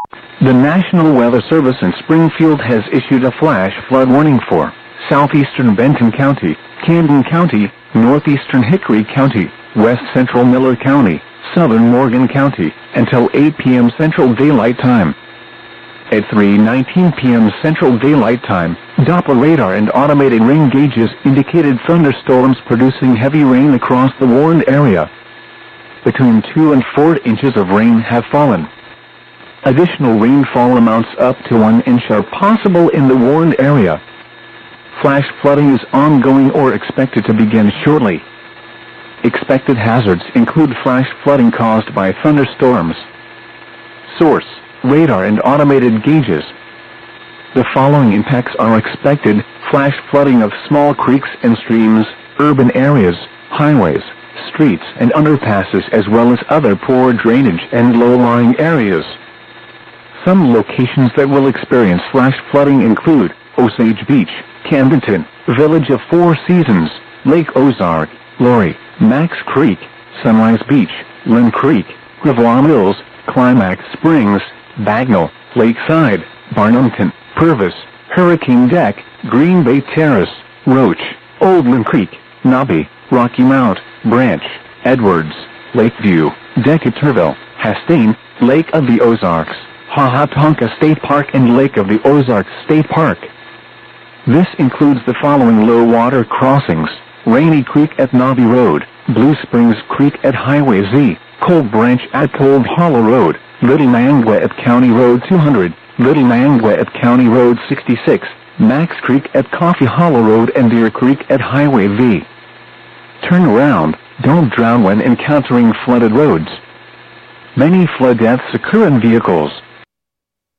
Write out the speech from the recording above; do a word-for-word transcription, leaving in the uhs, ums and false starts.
The National Weather Service in Springfield has issued a flash flood warning for southeastern Benton County, Camden County, northeastern Hickory County, west central Miller County, southern Morgan County, until eight p m Central Daylight Time. At three nineteen p m Central Daylight Time, Doppler radar and automated rain gauges indicated thunderstorms producing heavy rain across the warned area. Between two and four inches of rain have fallen. Additional rainfall amounts up to one inch are possible in the warned area. Flash flooding is ongoing or expected to begin shortly. Expected hazards include flash flooding caused by thunderstorms. Source: radar and automated gauges. The following impacts are expected: flash flooding of small creeks and streams, urban areas, highways, streets and underpasses, as well as other poor drainage and low-lying areas. Some locations that will experience flash flooding include Osage Beach, Camdenton, Village of Four Seasons, Lake Ozark, Laurie, Max Creek, Sunrise Beach, Lynn Creek, Gravois Mills, Climax Springs, Bagnell, Lakeside, Barnumton, Purvis, Hurricane Deck, Green Bay Terrace, Roach, Old Lynn Creek, Nobby, Rocky Mount, Branch, Edwards, Lakeview, Decaturville, Hastings, Lake of the Ozarks, Hahatonka State Park and Lake of the Ozarks State Park. This includes the following low water crossings: Rainy Creek at Nobby Road, Blue Springs Creek at Highway Z, Cold Branch at Cold Hollow Road, Little Mangua at County Road two hundred, Little Mangua at County Road sixty-six, Max Creek at Coffee Hollow Road and Deer Creek at Highway V. Turn around, don't drown when encountering flooded roads. Many flood deaths occur in vehicles.